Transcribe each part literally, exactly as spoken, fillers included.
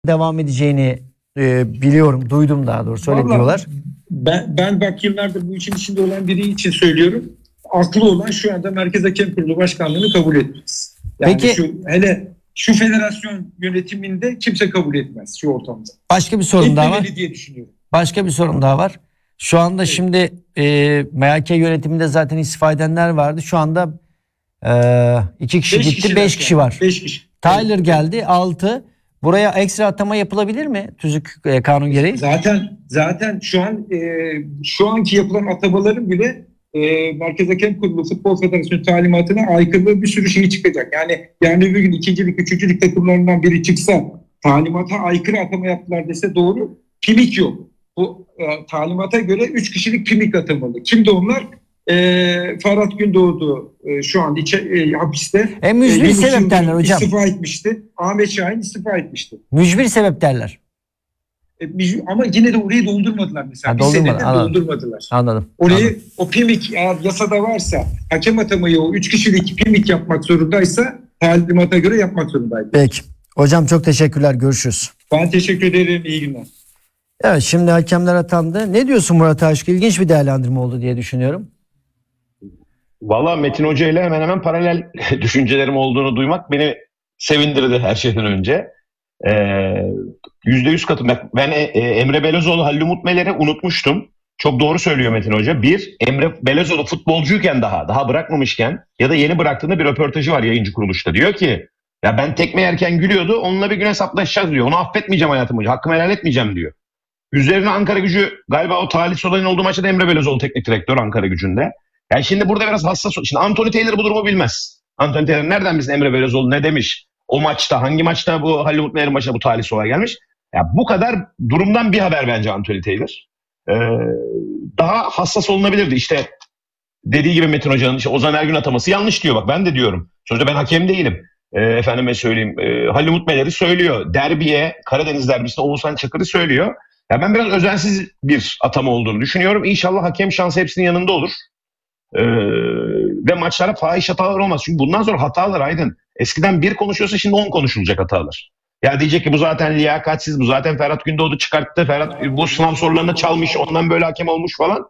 devam edeceğini e, biliyorum, duydum daha doğrusu öyle Vallahi diyorlar. Ben, ben bak yıllardır bu işin içinde olan biri için söylüyorum. Aklı olan şu anda Merkez Hakem Kurulu Başkanlığı'nı kabul etmez. Yani Peki, şu, hele şu federasyon yönetiminde kimse kabul etmez şu ortamda. başka bir sorun daha var. Etmemeli diye düşünüyorum. Başka bir sorun daha var. Şu anda Evet. şimdi e, M H K yönetiminde zaten istifa edenler vardı. Şu anda e, iki kişi Beş gitti, kişiler beş kişi yani. var. Beş kişi. Tyler geldi, altı. Buraya ekstra atama yapılabilir mi tüzük e, kanun gereği? Zaten zaten şu an e, şu anki yapılan atamaların bile e, Merkez Hakem Kurulu Futbol Federasyonu talimatına aykırı bir sürü şey çıkacak. Yani yani bir gün ikincilik, üçüncülük takımlarından biri çıksa talimata aykırı atama yaptılar dese doğru. Pimik yok. Bu e, talimata göre üç kişilik pimik atamalı. Kimdi onlar? E, Ferhat Gündoğdu e, şu an içe, e, hapiste. E, mücbir E, sebep derler hocam. İstifa etmişti. Ahmet Şahin istifa etmişti. Mücbir sebep derler. E, biz- ama yine de orayı doldurmadılar mesela. Ha, Bir doldurmadı, senede anladım. doldurmadılar. Anladım. Orayı anladım. o pimik eğer yasada varsa hakem atamayı o üç kişilik pimik yapmak zorundaysa talimata göre yapmak zorundaydı. Peki. Hocam çok teşekkürler. Görüşürüz. Ben teşekkür ederim. İyi günler. Evet, şimdi hakemler atandı. Ne diyorsun Murat Aşık? İlginç bir değerlendirme oldu diye düşünüyorum. Valla Metin Hoca ile hemen hemen paralel düşüncelerim olduğunu duymak beni sevindirdi her şeyden önce. Yüzde yüz katım. Ben e, Emre Belözoğlu, Halil Umut Meler'i unutmuştum. Çok doğru söylüyor Metin Hoca. Bir, Emre Belözoğlu futbolcuyken daha, daha bırakmamışken ya da yeni bıraktığında bir röportajı var yayıncı kuruluşta. Diyor ki, ya ben tekme yerken gülüyordu, onunla bir gün hesaplaşacağız diyor. Onu affetmeyeceğim hayatım boyunca, hakkımı helal etmeyeceğim diyor. Üzerine Ankara Gücü, galiba o talihsiz olayın olduğu maçta da Emre Belözoğlu teknik direktör Ankara Gücü'nde. Yani şimdi burada biraz hassas. Şimdi Anthony Taylor bu durumu bilmez. Anthony Taylor nereden bilsin Emre Belözoğlu ne demiş? O maçta, hangi maçta bu Halil Umut Meler'in başına bu talihsiz olay gelmiş? Ya bu kadar durumdan bir haber bence Anthony Taylor. Ee, daha hassas olunabilirdi. İşte dediği gibi Metin Hoca'nın işte Ozan Ergün ataması yanlış diyor. Bak ben de diyorum. Sonuçta ben hakem değilim. Ee, efendime söyleyeyim. E, Halil Umut Meler'i söylüyor. Derbiye, Karadeniz derbisinde Oğuzhan Çakır'ı söylüyor. Ya ben biraz özensiz bir atama olduğunu düşünüyorum. İnşallah hakem şansı hepsinin yanında olur. Ee, ve maçlara fahiş hatalar olmaz. Çünkü bundan sonra hatalar Aydın. Eskiden bir konuşuyorsa şimdi on konuşulacak hatalar. Ya diyecek ki bu zaten liyakatsiz, bu zaten Ferhat Gündoğdu çıkarttı, Ferhat bu sınav sorularını çalmış, ondan böyle hakem olmuş falan.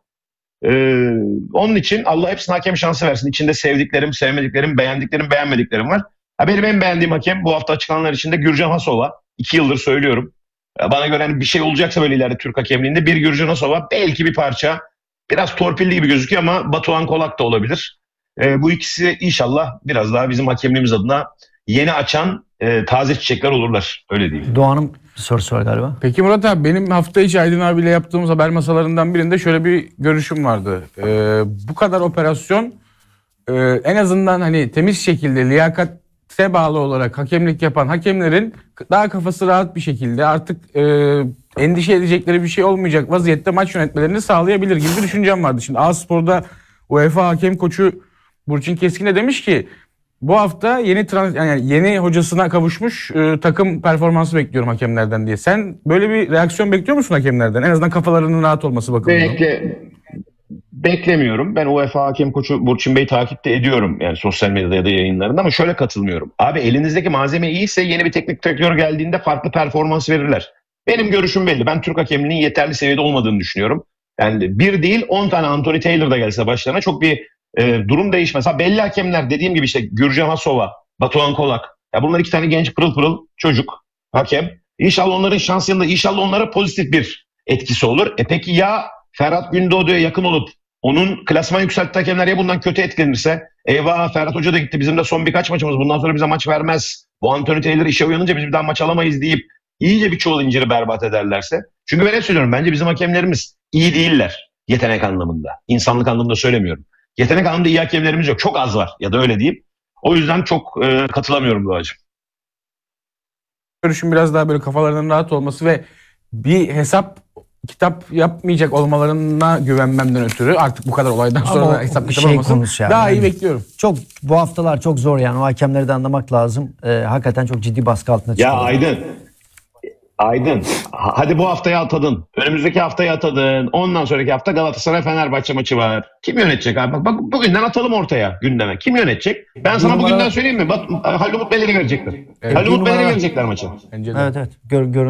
Ee, onun için Allah hepsine hakem şansı versin. İçinde sevdiklerim, sevmediklerim, beğendiklerim, beğenmediklerim var. Ha, benim en beğendiğim hakem bu hafta açıklananlar içinde Gürcan Hasova. İki yıldır söylüyorum. Bana göre hani bir şey olacaksa böyle ileride Türk hakemliğinde bir Gürcan Hasova, belki bir parça. Biraz torpilli gibi gözüküyor ama Batuhan Kolak da olabilir. E, bu ikisi inşallah biraz daha bizim hakemliğimiz adına yeni açan e, taze çiçekler olurlar. Öyle diyeyim. Doğan'ın bir sorusu var galiba. Peki Murat abi, benim hafta içi Aydın abiyle yaptığımız haber masalarından birinde şöyle bir görüşüm vardı. Ee, bu kadar operasyon e, en azından hani temiz şekilde liyakate bağlı olarak hakemlik yapan hakemlerin daha kafası rahat bir şekilde artık e, endişe edecekleri bir şey olmayacak vaziyette maç yönetmelerini sağlayabilir gibi bir düşüncem vardı. Şimdi A-Spor'da UEFA hakem koçu Burçin Keskin de demiş ki bu hafta yeni trans yani yeni hocasına kavuşmuş e, takım performansı bekliyorum hakemlerden diye. Sen böyle bir reaksiyon bekliyor musun hakemlerden? En azından kafalarının rahat olması bakımından. Bekle, beklemiyorum. Ben UEFA hakem koçu Burçin Bey'i takipte ediyorum. Yani sosyal medyada ya da yayınlarında, ama şöyle katılmıyorum. Abi elinizdeki malzeme iyiyse yeni bir teknik direktör geldiğinde farklı performans verirler. Benim görüşüm belli. Ben Türk hakemliğinin yeterli seviyede olmadığını düşünüyorum. Yani bir değil on tane Anthony Taylor da gelse başlarına çok bir e, durum değişmez. Ha, belli hakemler dediğim gibi işte Gürcan Hasova, Batuhan Kolak. Ya bunlar iki tane genç pırıl pırıl çocuk hakem. İnşallah onların şans yanında, inşallah onlara pozitif bir etkisi olur. E peki ya Ferhat Gündoğdu'ya yakın olup onun klasman yükseltti hakemler ya bundan kötü etkilenirse? Eyvah, Ferhat Hoca da gitti. Bizim de son birkaç maçımız. Bundan sonra bize maç vermez. Bu Anthony Taylor işe uyanınca biz bir daha maç alamayız deyip iyice bir çuval inciri berbat ederlerse. Çünkü ben hep söylüyorum, bence bizim hakemlerimiz iyi değiller yetenek anlamında. İnsanlık anlamında söylemiyorum. Yetenek anlamında iyi hakemlerimiz yok. Çok az var ya da öyle diyeyim. O yüzden çok e, katılamıyorum Doğacığım. Görüşüm biraz daha böyle kafalarının rahat olması ve bir hesap kitap yapmayacak olmalarına güvenmemden ötürü artık bu kadar olaydan sonra Ama da hesap bir kitap şey olmasın. konusu yani. Daha iyi Yani bekliyorum. Çok bu haftalar çok zor yani, o hakemleri de anlamak lazım. Ee, hakikaten çok ciddi baskı altında Ya çıkıyor. Aydın, Aydın, ha- hadi bu haftaya atadın. Önümüzdeki haftaya atadın. Ondan sonraki hafta Galatasaray Fenerbahçe maçı var. Kim yönetecek abi? Bak, bak bugünden atalım ortaya gündeme. Kim yönetecek? Ben sana numara- bugünden söyleyeyim mi? Bak, Halil Umut Bey'leri verecekler. Evet, Halil bir Umut Bey'leri numara- verecekler maçı. Bence de. Evet evet. Gör, gör,